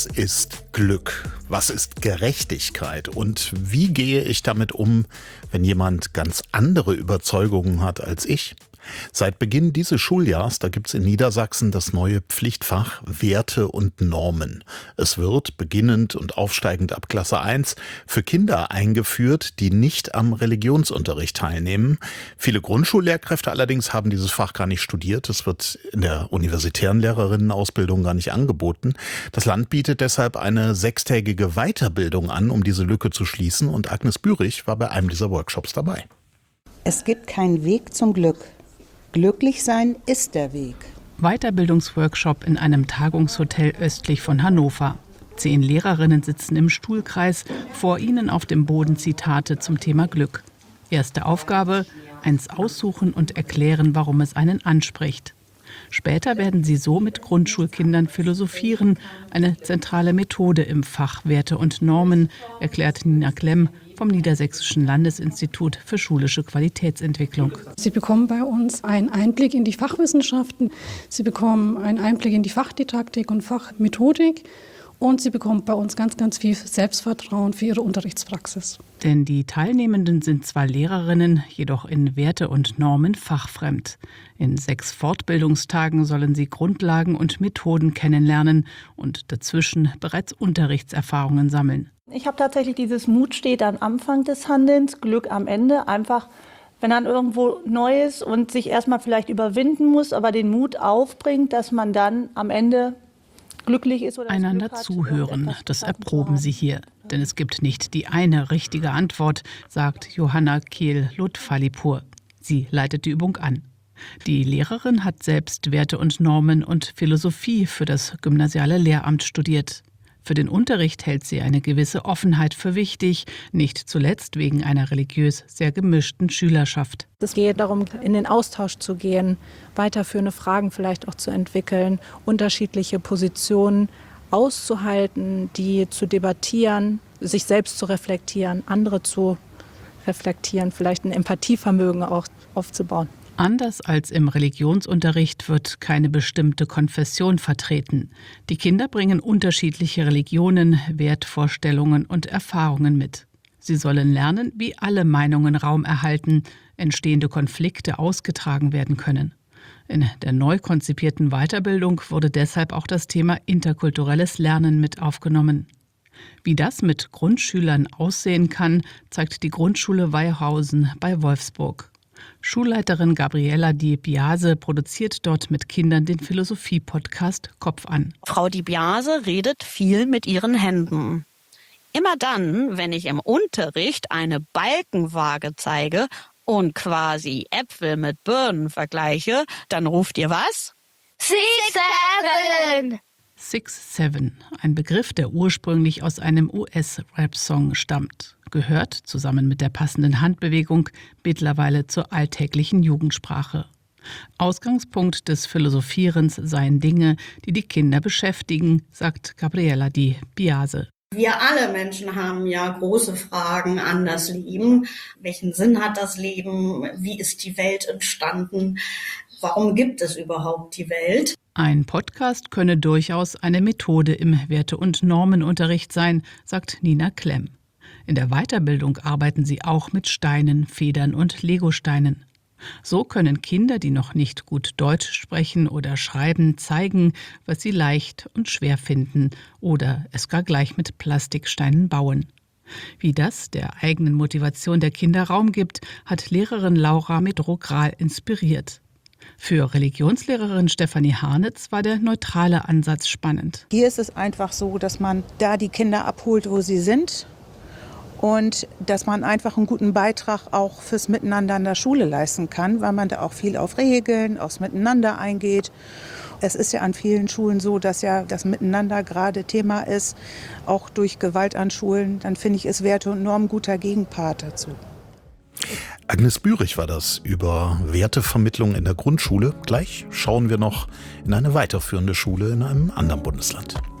Was ist Glück? Was ist Gerechtigkeit? Und wie gehe ich damit um, wenn jemand ganz andere Überzeugungen hat als ich? Seit Beginn dieses Schuljahrs, da gibt's in Niedersachsen das neue Pflichtfach Werte und Normen. Es wird, beginnend und aufsteigend ab Klasse 1, für Kinder eingeführt, die nicht am Religionsunterricht teilnehmen. Viele Grundschullehrkräfte allerdings haben dieses Fach gar nicht studiert. Es wird in der universitären Lehrerinnenausbildung gar nicht angeboten. Das Land bietet deshalb eine 6-tägige Weiterbildung an, um diese Lücke zu schließen. Und Agnes Bürich war bei einem dieser Workshops dabei. Es gibt keinen Weg zum Glück. Glücklich sein ist der Weg. Weiterbildungsworkshop in einem Tagungshotel östlich von Hannover. 10 Lehrerinnen sitzen im Stuhlkreis, vor ihnen auf dem Boden Zitate zum Thema Glück. Erste Aufgabe: eins aussuchen und erklären, warum es einen anspricht. Später werden sie so mit Grundschulkindern philosophieren, eine zentrale Methode im Fach Werte und Normen, erklärt Nina Klemm vom Niedersächsischen Landesinstitut für schulische Qualitätsentwicklung. Sie bekommen bei uns einen Einblick in die Fachwissenschaften, Sie bekommen einen Einblick in die Fachdidaktik und Fachmethodik und Sie bekommen bei uns ganz, ganz viel Selbstvertrauen für Ihre Unterrichtspraxis. Denn die Teilnehmenden sind zwar Lehrerinnen, jedoch in Werte und Normen fachfremd. In 6 Fortbildungstagen sollen sie Grundlagen und Methoden kennenlernen und dazwischen bereits Unterrichtserfahrungen sammeln. Ich habe tatsächlich dieses Mut steht am Anfang des Handelns, Glück am Ende. Einfach, wenn dann irgendwo neu ist und sich erstmal vielleicht überwinden muss, aber den Mut aufbringt, dass man dann am Ende glücklich ist. Oder einander zuhören, das erproben sie hier. Denn es gibt nicht die eine richtige Antwort, sagt Johanna Kehl-Lutfalipur. Sie leitet die Übung an. Die Lehrerin hat selbst Werte und Normen und Philosophie für das gymnasiale Lehramt studiert. Für den Unterricht hält sie eine gewisse Offenheit für wichtig, nicht zuletzt wegen einer religiös sehr gemischten Schülerschaft. Es geht darum, in den Austausch zu gehen, weiterführende Fragen vielleicht auch zu entwickeln, unterschiedliche Positionen auszuhalten, die zu debattieren, sich selbst zu reflektieren, andere zu reflektieren, vielleicht ein Empathievermögen auch aufzubauen. Anders als im Religionsunterricht wird keine bestimmte Konfession vertreten. Die Kinder bringen unterschiedliche Religionen, Wertvorstellungen und Erfahrungen mit. Sie sollen lernen, wie alle Meinungen Raum erhalten, entstehende Konflikte ausgetragen werden können. In der neu konzipierten Weiterbildung wurde deshalb auch das Thema interkulturelles Lernen mit aufgenommen. Wie das mit Grundschülern aussehen kann, zeigt die Grundschule Weihausen bei Wolfsburg. Schulleiterin Gabriela Di Biase produziert dort mit Kindern den Philosophie-Podcast Kopf an. Frau Di Biase redet viel mit ihren Händen. Immer dann, wenn ich im Unterricht eine Balkenwaage zeige und quasi Äpfel mit Birnen vergleiche, dann ruft ihr was? 6, 7! 6-7, ein Begriff, der ursprünglich aus einem US-Rap-Song stammt, gehört, zusammen mit der passenden Handbewegung, mittlerweile zur alltäglichen Jugendsprache. Ausgangspunkt des Philosophierens seien Dinge, die die Kinder beschäftigen, sagt Gabriela Di Biase. Wir alle Menschen haben ja große Fragen an das Leben. Welchen Sinn hat das Leben? Wie ist die Welt entstanden? Warum gibt es überhaupt die Welt? Ein Podcast könne durchaus eine Methode im Werte- und Normenunterricht sein, sagt Nina Klemm. In der Weiterbildung arbeiten sie auch mit Steinen, Federn und Legosteinen. So können Kinder, die noch nicht gut Deutsch sprechen oder schreiben, zeigen, was sie leicht und schwer finden oder es gar gleich mit Plastiksteinen bauen. Wie das der eigenen Motivation der Kinder Raum gibt, hat Lehrerin Laura Medrogral inspiriert. Für Religionslehrerin Stefanie Harnitz war der neutrale Ansatz spannend. Hier ist es einfach so, dass man da die Kinder abholt, wo sie sind. Und dass man einfach einen guten Beitrag auch fürs Miteinander in der Schule leisten kann, weil man da auch viel auf Regeln, aufs Miteinander eingeht. Es ist ja an vielen Schulen so, dass ja das Miteinander gerade Thema ist, auch durch Gewalt an Schulen. Dann finde ich, ist Werte und Normen ein guter Gegenpart dazu. Agnes Bürich war das über Wertevermittlung in der Grundschule. Gleich schauen wir noch in eine weiterführende Schule in einem anderen Bundesland.